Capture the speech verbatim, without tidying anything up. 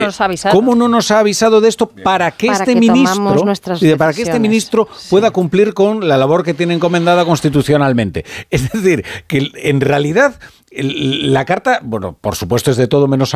nos ha avisado. ¿Cómo no nos ha avisado de esto para que para este que ministro y para que este ministro pueda sí. cumplir con la labor que tiene encomendada constitucionalmente? Es decir, que en realidad la carta, bueno, por supuesto es de todo menos